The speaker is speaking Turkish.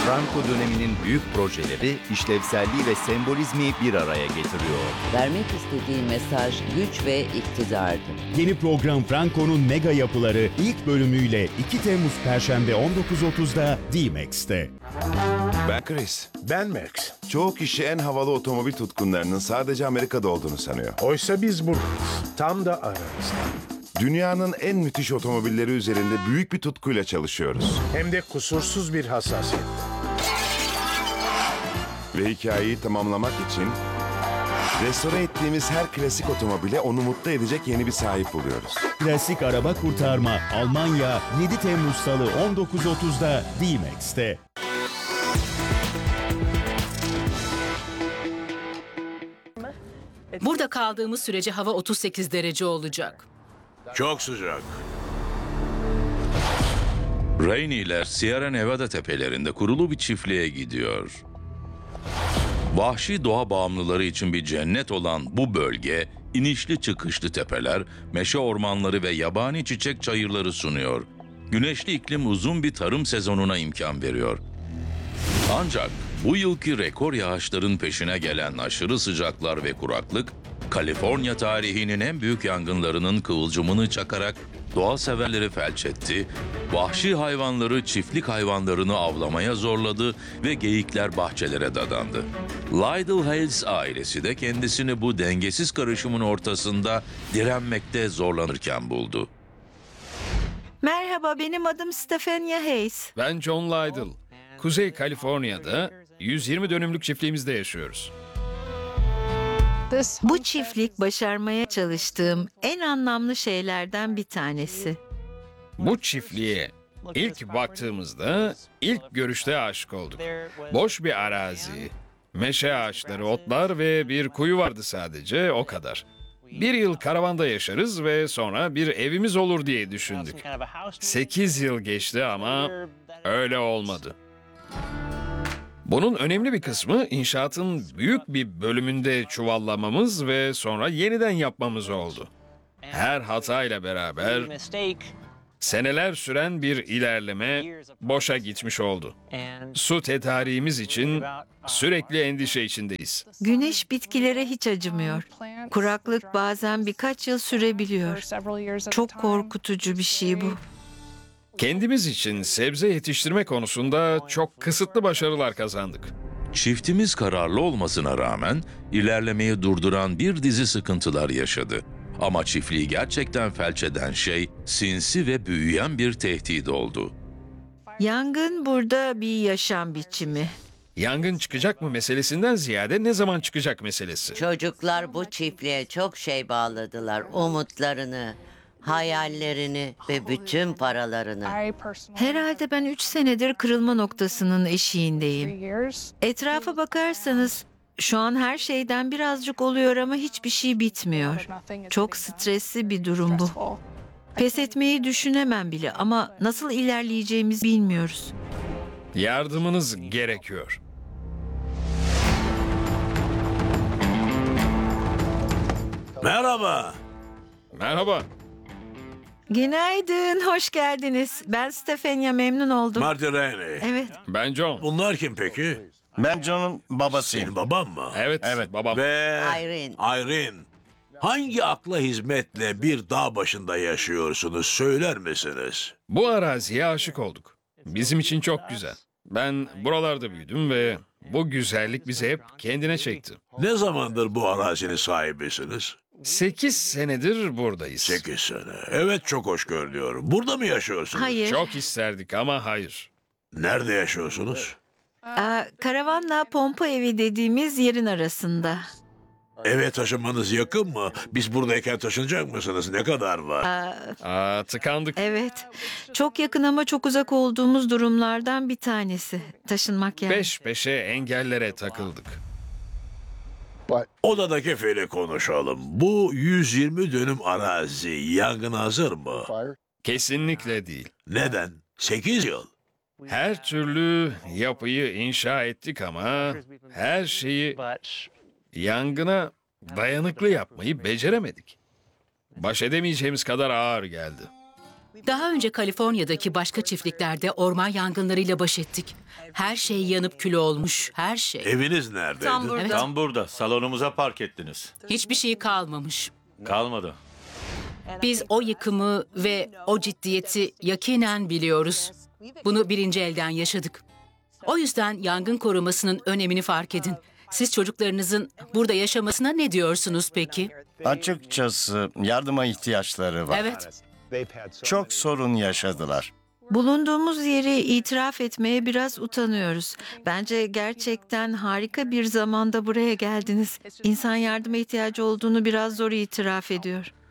Franco döneminin büyük projeleri işlevselliği ve sembolizmi bir araya getiriyor. Vermek istediği mesaj güç ve iktidardı. Yeni program Franco'nun mega yapıları ilk bölümüyle 2 Temmuz Perşembe 19.30'da D-Max'te. Ben Chris. Ben Max. Çoğu kişi en havalı otomobil tutkunlarının sadece Amerika'da olduğunu sanıyor. Oysa biz buradayız. Tam da aramızda. Dünyanın en müthiş otomobilleri üzerinde büyük bir tutkuyla çalışıyoruz. Hem de kusursuz bir hassasiyet. Ve hikayeyi tamamlamak için restore ettiğimiz her klasik otomobile onu mutlu edecek yeni bir sahip buluyoruz. Klasik araba kurtarma Almanya 7 Temmuz Salı 19.30'da D-Max'te. Burada kaldığımız sürece hava 38 derece olacak. Çok sıcak. Rainey'ler Sierra Nevada tepelerinde kurulu bir çiftliğe gidiyor. Vahşi doğa bağımlıları için bir cennet olan bu bölge, inişli çıkışlı tepeler, meşe ormanları ve yabani çiçek çayırları sunuyor. Güneşli iklim uzun bir tarım sezonuna imkan veriyor. Ancak bu yılki rekor yağışların peşine gelen aşırı sıcaklar ve kuraklık, Kaliforniya tarihinin en büyük yangınlarının kıvılcımını çakarak doğa severleri felç etti, vahşi hayvanları çiftlik hayvanlarını avlamaya zorladı ve geyikler bahçelere dadandı. Lydell Hales ailesi de kendisini bu dengesiz karışımın ortasında direnmekte zorlanırken buldu. Merhaba, benim adım Stephania Hayes. Ben John Lydell. Kuzey Kaliforniya'da 120 dönümlük çiftliğimizde yaşıyoruz. Bu çiftlik başarmaya çalıştığım en anlamlı şeylerden bir tanesi. Bu çiftliğe ilk baktığımızda ilk görüşte aşık olduk. Boş bir arazi, meşe ağaçları, otlar ve bir kuyu vardı sadece, o kadar. Bir yıl karavanda yaşarız ve sonra bir evimiz olur diye düşündük. 8 yıl geçti ama öyle olmadı. Bunun önemli bir kısmı inşaatın büyük bir bölümünde çuvallamamız ve sonra yeniden yapmamız oldu. Her hatayla beraber seneler süren bir ilerleme boşa gitmiş oldu. Su tedariğimiz için sürekli endişe içindeyiz. Güneş bitkilere hiç acımıyor. Kuraklık bazen birkaç yıl sürebiliyor. Çok korkutucu bir şey bu. Kendimiz için sebze yetiştirme konusunda çok kısıtlı başarılar kazandık. Çiftimiz kararlı olmasına rağmen ilerlemeyi durduran bir dizi sıkıntılar yaşadı. Ama çiftliği gerçekten felç eden şey sinsi ve büyüyen bir tehdit oldu. Yangın burada bir yaşam biçimi. Yangın çıkacak mı meselesinden ziyade ne zaman çıkacak meselesi. Çocuklar bu çiftliğe çok şey bağladılar. Umutlarını, hayallerini ve bütün paralarını. Herhalde ben 3 senedir kırılma noktasının eşiğindeyim. Etrafa bakarsanız şu an her şeyden birazcık oluyor ama hiçbir şey bitmiyor. Çok stresli bir durum bu. Pes etmeyi düşünemem bile ama nasıl ilerleyeceğimizi bilmiyoruz. Yardımınız gerekiyor. Merhaba. Merhaba. Günaydın, hoş geldiniz. Ben Stephania, memnun oldum. Marty Rainey. Evet. Ben John. Bunlar kim peki? Ben John'un babasıyım. Senin baban mı? Evet, babam. Ve Irene. Irene. Hangi akla hizmetle bir dağ başında yaşıyorsunuz söyler misiniz? Bu araziye aşık olduk. Bizim için çok güzel. Ben buralarda büyüdüm ve bu güzellik bizi hep kendine çekti. Ne zamandır bu arazinin sahibisiniz? 8 senedir buradayız. 8 sene. Evet, çok hoş görünüyor. Burada mı yaşıyorsunuz? Hayır. Çok isterdik ama hayır. Nerede yaşıyorsunuz? Karavanla pompa evi dediğimiz yerin arasında. Eve taşınmanız yakın mı? Biz buradayken taşınacak mısınız? Ne kadar var? Tıkandık. Evet. Çok yakın ama çok uzak olduğumuz durumlardan bir tanesi. Taşınmak yani. Peş peşe engellere takıldık. Odadaki fili konuşalım. Bu 120 dönüm arazi yangına hazır mı? Kesinlikle değil. Neden? 8 yıl. Her türlü yapıyı inşa ettik ama her şeyi yangına dayanıklı yapmayı beceremedik. Baş edemeyeceğimiz kadar ağır geldi. Daha önce Kaliforniya'daki başka çiftliklerde orman yangınlarıyla baş ettik. Her şey yanıp kül olmuş, her şey. Eviniz neredeydi? Evet, Tam burada. Salonumuza park ettiniz. hiçbir şey kalmamış. Kalmadı. Biz o yıkımı ve o ciddiyeti yakinen biliyoruz. Bunu birinci elden yaşadık. O yüzden yangın korumasının önemini fark edin. Siz çocuklarınızın burada yaşamasına ne diyorsunuz peki? Açıkçası yardıma ihtiyaçları var. Evet. Çok sorun yaşadılar. Bulunduğumuz yeri itiraf etmeye biraz utanıyoruz. Bence gerçekten harika bir zamanda buraya geldiniz. İnsan yardıma ihtiyacı olduğunu biraz zor itiraf ediyor.